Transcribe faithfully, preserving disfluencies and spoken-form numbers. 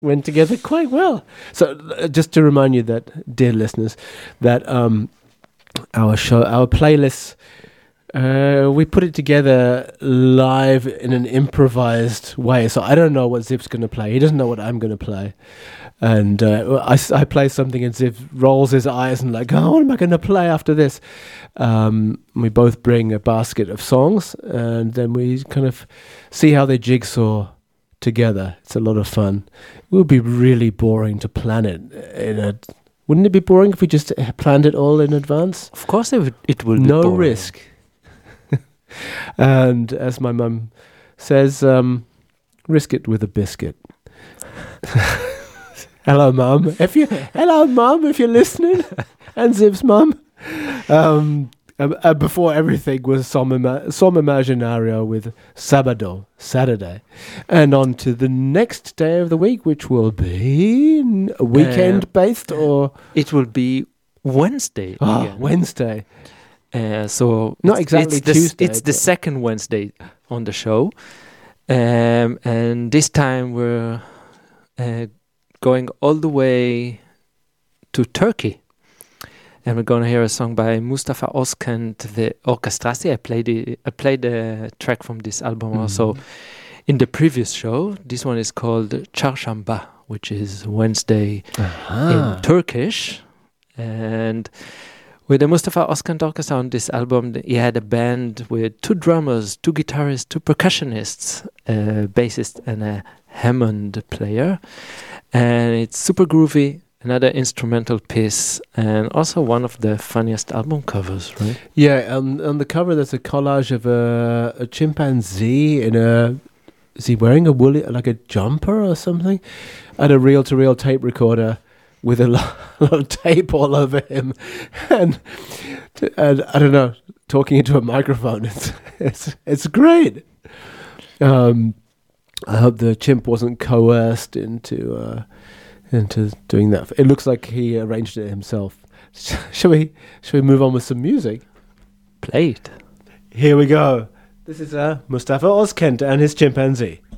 went together quite well. So uh, just to remind you that, dear listeners, that um, our show, our playlists, uh, we put it together live in an improvised way. So I don't know what Zip's going to play. He doesn't know what I'm going to play. And uh, I, I play something and Zip rolls his eyes and like, oh, what am I going to play after this? Um, we both bring a basket of songs and then we kind of see how they jigsaw together. It's a lot of fun. It would be really boring to plan it in a... Wouldn't it be boring if we just planned it all in advance? Of course it would, it would be no boring. risk. And as my mum says, um, risk it with a biscuit. Hello, mum. If you, hello, mum. If you're listening, and Zip's mum. Um, uh, uh, before everything was Som, Ima- Som Imaginario with Sabado, Saturday, and on to the next day of the week, which will be n- weekend uh, based or it will be Wednesday. Oh, again. Wednesday. Uh, so not it's, exactly it's the, Tuesday. It's the second Wednesday on the show, um, and this time we're uh, going all the way to Turkey, and we're going to hear a song by Mustafa Özkent, the Orkestrasi. I played the I played the track from this album mm. also in the previous show. This one is called Çarşamba, which is Wednesday uh-huh. in Turkish, and. With the Mustafa Özkent Orchestra on this album, he had a band with two drummers, two guitarists, two percussionists, a bassist and a Hammond player. And it's super groovy, another instrumental piece, and also one of the funniest album covers, right? Yeah, um, on the cover there's a collage of a, a chimpanzee in a... Is he wearing a woolly, like a jumper or something? And a reel-to-reel tape recorder with a lot, a lot of tape all over him, and, and I don't know, talking into a microphone. It's it's it's great. Um, I hope the chimp wasn't coerced into uh, into doing that. It looks like he arranged it himself. Shall we? Shall we move on with some music? Play it. Here we go. This is uh, Mustafa Özkent and his chimpanzee.